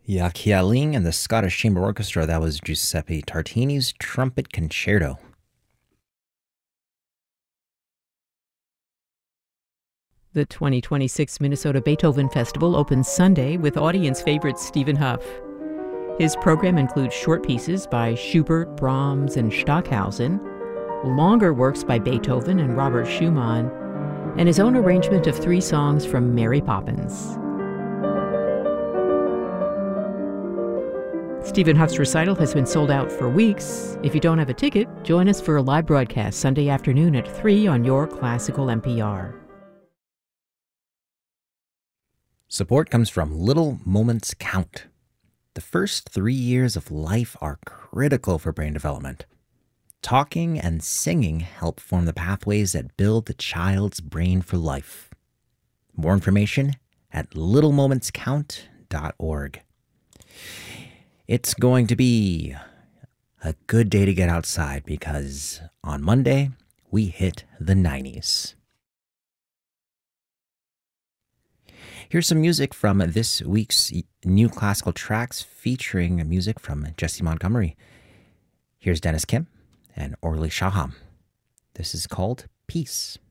Ling and the Scottish Chamber Orchestra. That was Giuseppe Tartini's Trumpet Concerto. The 2026 Minnesota Beethoven Festival opens Sunday with audience favorite Stephen Hough. His program includes short pieces by Schubert, Brahms, and Stockhausen, longer works by Beethoven and Robert Schumann, and his own arrangement of 3 songs from Mary Poppins. Stephen Hough's recital has been sold out for weeks. If you don't have a ticket, join us for a live broadcast Sunday afternoon at 3 on your classical NPR. Support comes from Little Moments Count. The first 3 years of life are critical for brain development. Talking and singing help form the pathways that build the child's brain for life. More information at littlemomentscount.org. It's going to be a good day to get outside because on Monday, we hit the 90s. Here's some music from this week's New Classical Tracks featuring music from Jessie Montgomery. Here's Dennis Kim and Orly Shaham. This is called Peace.